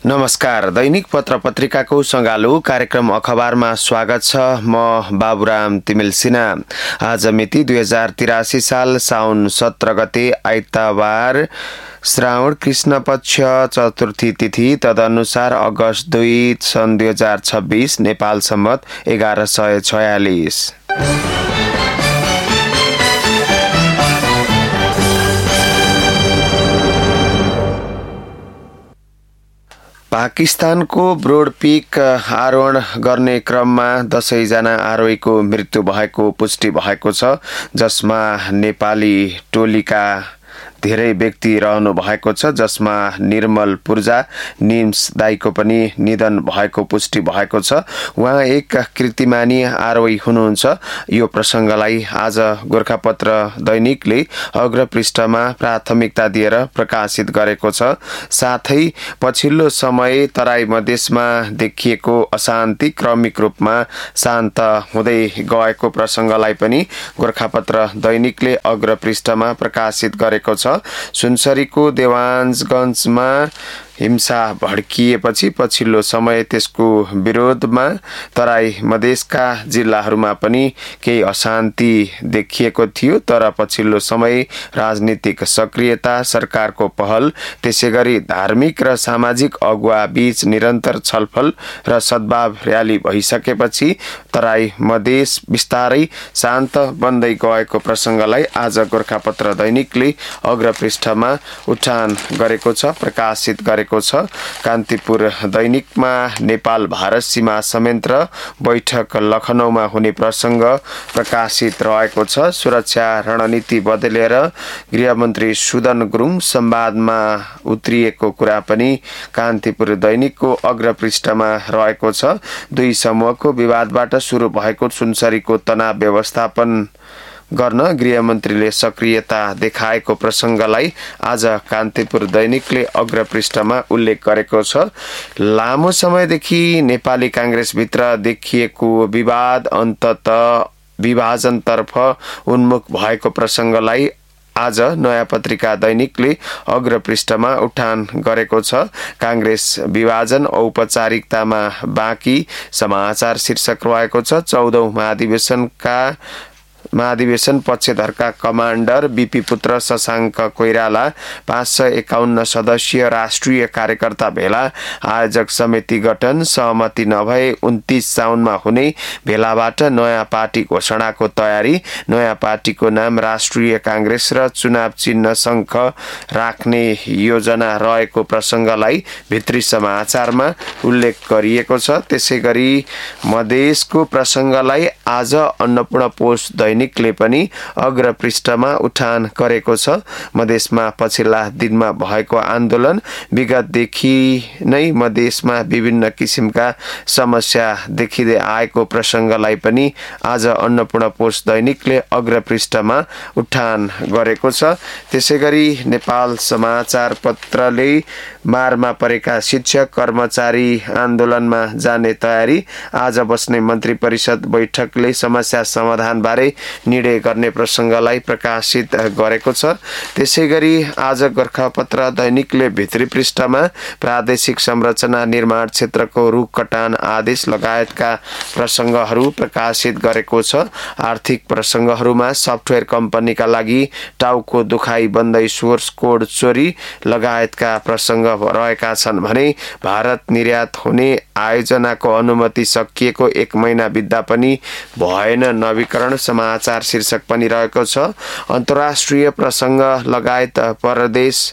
नमस्कार। दैनिक पत्र पत्रिकाको सँगालो कार्यक्रम अखबारमा स्वागत छ। म बाबुराम तिमिल सिन्हा। आज मिति 2083 साल साउन 17 गते आइतबार, श्रावण कृष्ण पक्ष चतुर्थी तिथि, तदनुसार अगस्त 2 सन् 2026, नेपाल सम्वत 1146। पाकिस्तानको ब्रोड पीक आरोहण गर्ने क्रममा 10 जना आरोहीको मृत्यु भएको पुष्टि भएको छ, जसमा नेपाली टोलीका धेरै व्यक्ति रहनु भएको छ, जसमा निर्मल पूर्जा निम्स दाईको पनि निधन भएको पुष्टि भएको छ। उहाँ एक कीर्तिमानी आरोही हुनुहुन्छ। यो प्रसङ्गलाई आज गोरखापत्र दैनिकले अग्र पृष्ठमा प्राथमिकता दिएर प्रकाशित गरेको छ। साथै पछिल्लो समय तराई मधेसमा देखिएको अशान्ति क्रमिक रूपमा शान्त हुँदै गएको प्रसङ्गलाई पनि गोरखापत्र दैनिकले अग्र पृष्ठमा प्रकाशित गरेको छ। सुनसरीको देवानगञ्जमा हिंसा भड्किएपछि पछिल्लो समय त्यसको विरोधमा तराई मधेसका जिल्लाहरूमा पनि केही अशान्ति देखिएको थियो, तर पछिल्लो समय राजनीतिक सक्रियता, सरकारको पहल, त्यसैगरी धार्मिक र सामाजिक अगुवा बीच निरन्तर छलफल र सद्भाव र्याली भइसकेपछि तराई मधेस बिस्तारै शान्त बन्दै गएको प्रसङ्गलाई आज गोरखापत्र दैनिकले अग्र पृष्ठमा उठान गरेको छ, प्रकाशित गरेको छ। कान्तिपुर दैनिकमा नेपाल भारत सीमा संयन्त्र बैठक लखनऊमा हुने प्रसङ्ग प्रकाशित रहेको छ। सुरक्षा रणनीति बदलेर गृहमन्त्री सुदन गुरुङ संवादमा उत्रिएको कुरा पनि कान्तिपुर दैनिकको अग्र पृष्ठमा रहेको छ। दुई समूहको विवादबाट सुरु भएको सुनसरीको तनाव व्यवस्थापन गर्न गृहमन्त्रीले सक्रियता देखाएको प्रसङ्गलाई आज कान्तिपुर दैनिकले अग्र पृष्ठमा उल्लेख गरेको छ। लामो समयदेखि नेपाली काङ्ग्रेसभित्र देखिएको विवाद अन्ततः विभाजनतर्फ उन्मुख भएको प्रसङ्गलाई आज नयाँ पत्रिका दैनिकले अग्र पृष्ठमा उठान गरेको छ। काङ्ग्रेस विभाजन औपचारिकतामा बाँकी समाचार शीर्षक रहेको छ। 14औं महाधिवेशन पक्षधरका कमान्डर बीपी पुत्र शशाङ्क कोइराला 551 सदस्यीय राष्ट्रिय कार्यकर्ता भेला आयोजक समिति गठन, सहमति नभए 29 साउनमा हुने भेलाबाट नयाँ पार्टी घोषणाको तयारी, नयाँ पार्टीको नाम राष्ट्रिय काङ्ग्रेस र चुनाव चिन्ह शङ्ख राख्ने योजना रहेको प्रसङ्गलाई भित्री समाचारमा उल्लेख गरिएको छ। त्यसैगरी मधेसको प्रसङ्गलाई आज अन्नपूर्ण पोस्ट दैनिकले पनि अग्र पृष्ठमा उठान गरेको छ। मधेसमा पछिल्ला दिनमा भएको आन्दोलन, विगतदेखि नै मधेसमा विभिन्न किसिमका समस्या देखिँदै आएको प्रसङ्गलाई पनि आज अन्नपूर्ण पोस्ट दैनिकले अग्र पृष्ठमा उठान गरेको छ। त्यसैगरी नेपाल समाचार पत्रले मारमा परेका शिक्षक कर्मचारी आन्दोलनमा जाने तयारी, आज बस्ने मन्त्री परिषद बैठकले समस्या समाधानबारे निर्णय गर्ने प्रसङ्गलाई प्रकाशित गरेको छ। त्यसैगरी आज गोरखापत्र दैनिकले भित्री पृष्ठमा प्रादेशिक संरचना निर्माण क्षेत्रको रुख कटान आदेश लगायतका प्रसङ्गहरू प्रकाशित गरेको छ। आर्थिक प्रसङ्गहरूमा सफ्टवेयर कम्पनीका लागि टाउको दुखाइ बन्दै सोर्स कोड चोरी लगायतका प्रसङ्ग रहेका छन् भने भारत निर्यात हुने आयोजनाको अनुमति सकिएको 1 महिना बित्दा पनि भएन, नवीकरण समाचार शीर्षक पनि रहेको छ। अन्तर्राष्ट्रिय प्रसङ्ग लगायत प्रदेश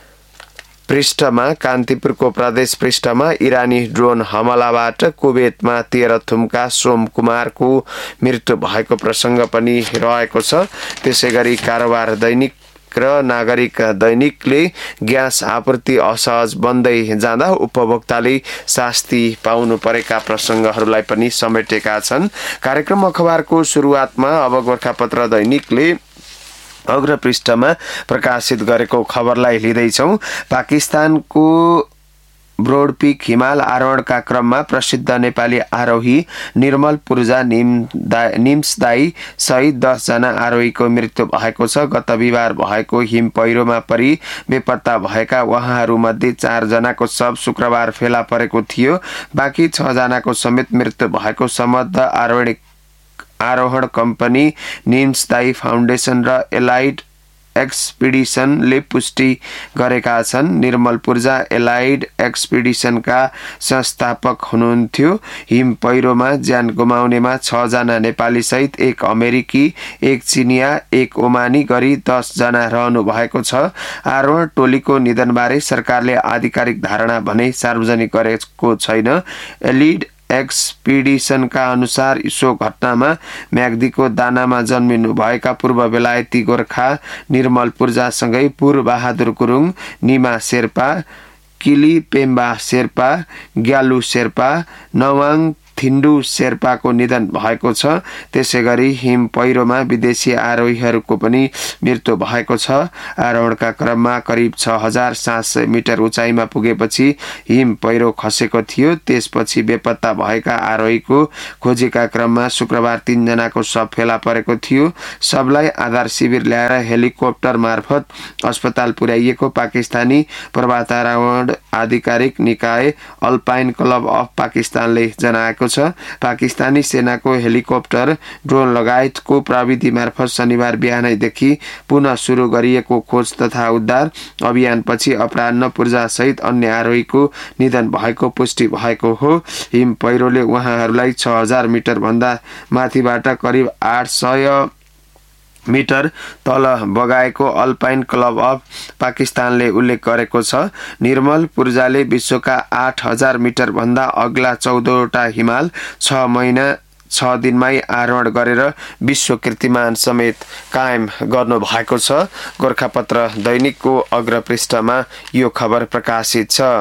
पृष्ठमा कान्तिपुरको प्रदेश पृष्ठमा इरानी ड्रोन हमलाबाट कुवेतमा 13 थुम्का सोम कुमारको मृत्यु भएको प्रसङ्ग पनि रहेको छ। त्यसैगरी कारोबार दैनिक र नागरिक दैनिकले ग्यास आपूर्ति असहज बन्दै जाँदा उपभोक्ताले शास्ति पाउनु परेका प्रसङ्गहरूलाई पनि समेटेका छन्। कार्यक्रम अखबारको सुरुवातमा अब गोरखापत्र दैनिकले अग्र पृष्ठमा प्रकाशित गरेको खबरलाई लिँदैछौँ। पाकिस्तानको ब्रोडपिक हिमाल आरोहणका क्रममा प्रसिद्ध नेपाली आरोही निर्मल पूर्जा निम्सदाई सहित 10 जना आरोहीको मृत्यु भएको छ। गत बिहिबार भएको हिम पहिरोमा परि बेपत्ता भएका उहाँहरूमध्ये 4 जनाको शव शुक्रबार फेला परेको थियो। बाँकी 6 जनाको समेत मृत्यु भएको सम्बद्ध आरोहण कम्पनी निम्सदाई फाउन्डेसन र एलाइड एक्सपिडिसनले पुष्टि गरेका छन्। निर्मल पूर्जा एलाइड एक्सपिडिसनका संस्थापक हुनुहुन्थ्यो। हिम पहिरोमा ज्यान गुमाउनेमा 6 जना नेपाली सहित 1 अमेरिकी, 1 चिनिया, 1 ओमानी गरी 10 जना रहनु भएको छ। आरोहण टोलीको निधनबारे सरकारले आधिकारिक धारणा भने सार्वजनिक गरेको छैन। एलिड एक्सपिडिसनका अनुसार सो घटनामा म्याग्दीको दानामा जन्मिनु भएका पूर्व बेलायती गोर्खा निर्मल पूर्जासँगै पूर्व बहादुर गुरुङ, निमा शेर्पा, किली पेम्बा शेर्पा, ग्यालु शेर्पा, नवाङ थिन्डु शेर्पाको निधन भएको छ। त्यसैगरी हिम पहिरोमा विदेशी आरोहीहरूको पनि मृत्यु भएको छ। आरोहणका क्रममा करिब 6700 मिटर उचाइमा पुगेपछि हिम पहिरो खसेको थियो। त्यसपछि बेपत्ता भएका आरोहीको खोजीका क्रममा शुक्रबार 3 जनाको शव फेला परेको थियो। शवलाई आधार शिविर ल्याएर हेलिकप्टर मार्फत अस्पताल पुर्याइएको पाकिस्तानी पर्वतारोहण आधिकारिक निकाय अल्पाइन क्लब अफ पाकिस्तानले जनाएको छ। पाकिस्तानी सेनाको हेलिकप्टर, ड्रोन लगायतको प्रविधि मार्फत शनिबार बिहानैदेखि पुनः सुरु गरिएको खोज तथा उद्धार अभियानपछि अपराह्न पूर्जा सहित अन्य आरोहीको निधन भएको पुष्टि भएको हो। हिम पहिरोले उहाँहरूलाई 6000 मिटर भन्दा माथिबाट करिब 800 मिटर तल बगाएको अल्पाइन क्लब अफ पाकिस्तानले उल्लेख गरेको छ। निर्मल पूर्जाले विश्वका 8000 मिटर भन्दा अग्ला 14वटा हिमाल 6 महिना 6 दिनमै आरोहण गरेर विश्व कीर्तिमान समेत कायम गर्नु भएको छ। गोरखापत्र दैनिकको अग्रपृष्ठमा यो खबर प्रकाशित छ।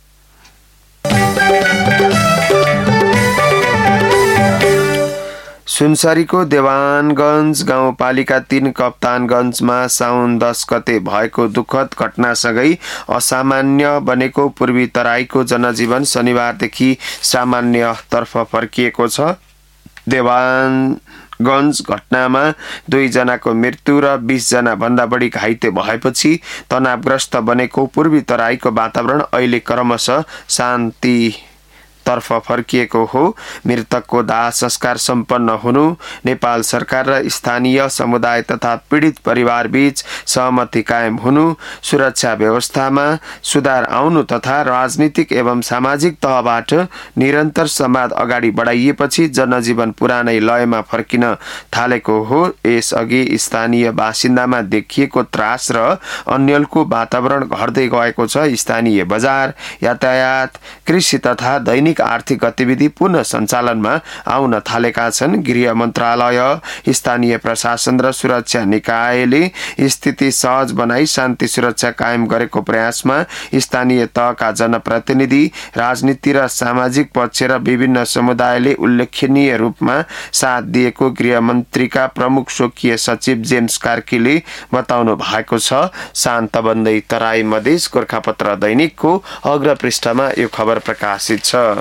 सुनसरीको देवानगञ्ज गाउँपालिका 3 कप्तानगञ्जमा साउन 10 गते भएको दुःखद घटनासँगै असामान्य बनेको पूर्वी तराईको जनजीवन शनिबारदेखि सामान्यतर्फ फर्किएको छ। देवानगञ्ज घटनामा 2 जनाको मृत्यु र 20 जना भन्दा बढी घाइते भएपछि तनावग्रस्त बनेको पूर्वी तराईको वातावरण अहिले क्रमशः शान्ति तर्फ फर्किएको हो। मृतकको दाह संस्कार सम्पन्न हुनु, नेपाल सरकार र स्थानीय समुदाय तथा पीडित परिवार बीच सहमति कायम हुनु, सुरक्षा व्यवस्थामा सुधार आउनु तथा राजनीतिक एवं सामाजिक तहबाट निरन्तर संवाद अगाडि बढाइएपछि जनजीवन पुरानै लयमा फर्किन थालेको हो। यसअघि स्थानीय बासिन्दामा देखिएको त्रास र अन्यलको वातावरण घट्दै गएको छ। स्थानीय बजार, यातायात, कृषि तथा दैनिक आर्थिक गतिविधि पुनः सञ्चालनमा आउन थालेका छन्। गृह मन्त्रालय, स्थानीय प्रशासन र सुरक्षा निकायले स्थिति सहज बनाई शान्ति सुरक्षा कायम गरेको प्रयासमा स्थानीय तहका जनप्रतिनिधि, राजनीति र सामाजिक पक्ष र विभिन्न समुदायले उल्लेखनीय रूपमा साथ दिएको गृह मन्त्रीका प्रमुख स्वकीय सचिव जेम्स कार्कीले बताउनु भएको छ। शान्त बन्दै तराई मधेस गोरखापत्र दैनिकको अग्रपृष्ठमा यो खबर प्रकाशित छ।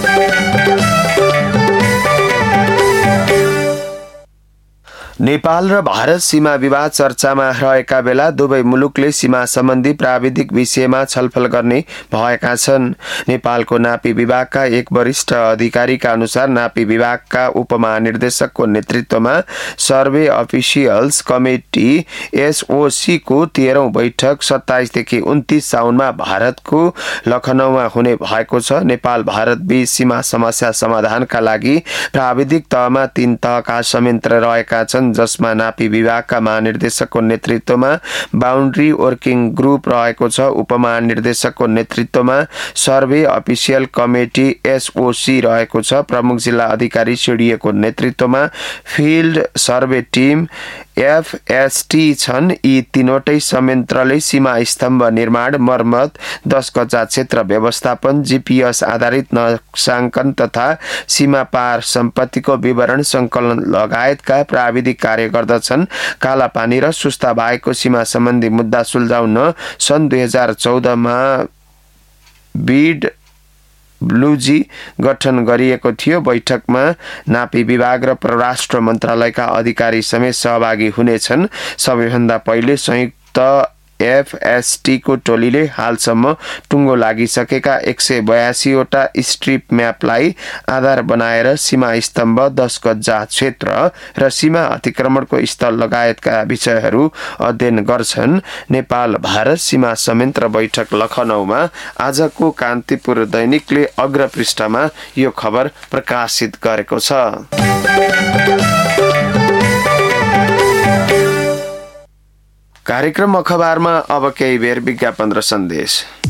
नेपाल र भारत सीमा विवाद चर्चामा रहेका बेला दुवै मुलुकले सीमा सम्बन्धी प्राविधिक विषयमा छलफल गर्ने भएका छन्। नेपालको नापी विभागका एक वरिष्ठ अधिकारीका अनुसार नापी विभागका उपमहानिर्देशकको नेतृत्वमा सर्वे अफिसियल्स कमिटी SOC को 13औं बैठक 27 देखि 29 साउनमा भारतको लखनऊमा हुने भएको छ। नेपाल भारत बीच सीमा समस्या समाधानका लागि प्राविधिक तहमा 3 तहका संयन्त्र रहेका छन्, जसमा नापी विभागका महानिर्देशकको नेतृत्वमा बाउन्ड्री वर्किङ ग्रुप रहेको छ। उपमहानिर्देशकको नेतृत्वमा सर्वे अफिसियल कमिटी SOC रहेको छ। प्रमुख जिल्ला अधिकारी सिडिएको नेतृत्वमा फिल्ड सर्वे टिम FST छन्। यी तीनवटै संयन्त्रले सीमा स्तम्भ निर्माण, मर्मत, 10 गजा क्षेत्र व्यवस्थापन, GPS आधारित नक्साङ्कन तथा सीमा पार सम्पत्तिको विवरण सङ्कलन लगायतका प्राविधिक कार्य गर्दछन्। कालापानी र सुस्ता भएको सीमा सम्बन्धी मुद्दा सुल्झाउन सन् 2014 मा बीड ब्लुजी गठन गरिएको थियो। बैठकमा नापी विभाग र परराष्ट्र मन्त्रालयका अधिकारी समेत सहभागी हुनेछन्। सबैभन्दा पहिले संयुक्त FST को टोलीले हालसम्म टुङ्गो लागिसकेका 182 वटा स्ट्रिप म्यापलाई आधार बनाएर सीमा स्तम्भ, 10 गजा क्षेत्र र सीमा अतिक्रमणको स्थल लगायतका विषयहरू अध्ययन गर्छन्। नेपाल भारत सीमा संयन्त्र बैठक लखनऊमा आजको कान्तिपुर दैनिकले अग्रपृष्ठमा यो खबर प्रकाशित गरेको छ। कार्यक्रम अखबारमा अब केही बेर विज्ञापन र सन्देश।